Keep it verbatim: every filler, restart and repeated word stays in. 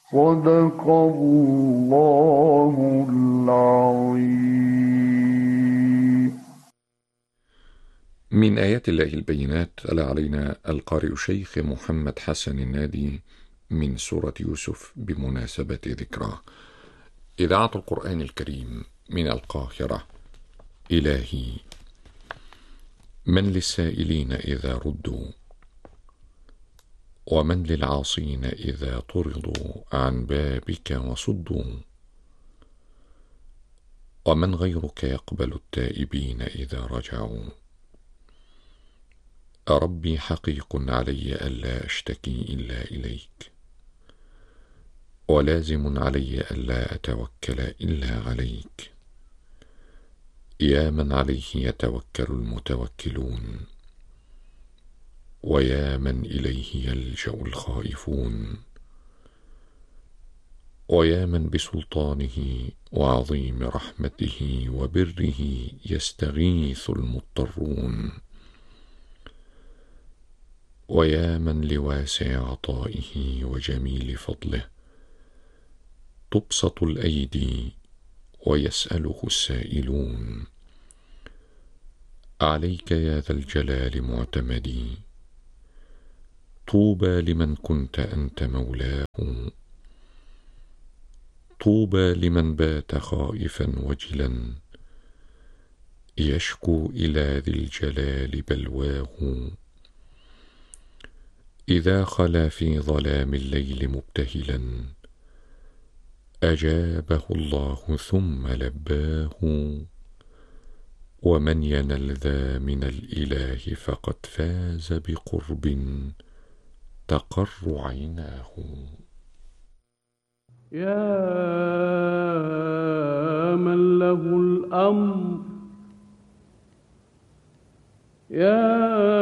صدق الله العظيم. من آيات الله البينات ألا علينا القارئ الشيخ محمد حسن النادي من سورة يوسف بمناسبة ذكراه. إذاعة القرآن الكريم من القاهرة. إلهي من للسائلين إذا ردوا، ومن للعاصين إذا طردوا عن بابك وصدوا، ومن غيرك يقبل التائبين إذا رجعوا. ربي حقيق علي ألا أشتكي إلا إليك، ولازم علي ألا أتوكل إلا عليك. يا من عليه يتوكل المتوكلون، ويا من إليه يلجأ الخائفون، ويا من بسلطانه وعظيم رحمته وبره يستغيث المضطرون، ويا من لواسع عطائه وجميل فضله تبسط الأيدي ويسأله السائلون. عليك يا ذا الجلال معتمدي، طوبى لمن كنت أنت مولاه، طوبى لمن بات خائفا وجلا يشكو إلى ذي الجلال بلواه. إذا خلا في ظلام الليل مبتهلا أجابه الله ثم لباه. ومن ينل ذا من الإله فقد فاز بقرب تقر عيناه. يا من له الأمر، يا